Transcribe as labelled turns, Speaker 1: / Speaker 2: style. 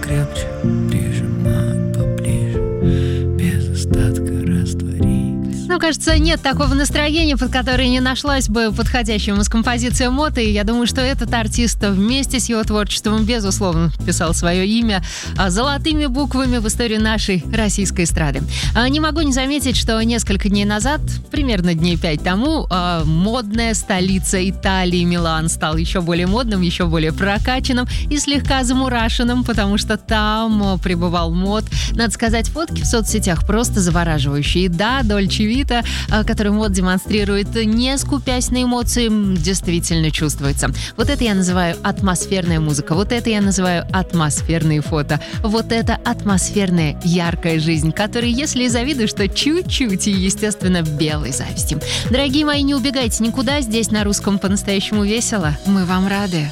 Speaker 1: крепче прижимать поближе, без остатка растворились.
Speaker 2: Ну, кажется, нет такого настроения, под которое не нашлась бы подходящая композиция Моты. И я думаю, что этот артист вместе с его творчеством, безусловно, писал свое имя золотыми буквами в историю нашей российской эстрады. Не могу не заметить, что несколько дней назад, примерно дней 5 тому, модная столица Италии Милан стал еще более модным, еще более прокачанным и слегка замурашенным, потому что там пребывал мод. Надо сказать, фотки в соцсетях просто завораживающие. Да, Дольче Вита, который мод демонстрирует, не скупясь на эмоции, действительно чувствуется. Вот это я называю атмосферная музыка, вот это я называю атмосферные фото, вот это атмосферная яркая жизнь, которой, если и завидуешь, то чуть-чуть и, естественно, белой зависти. Дорогие мои, не убегайте никуда, здесь на русском по-настоящему весело. Мы вам рады.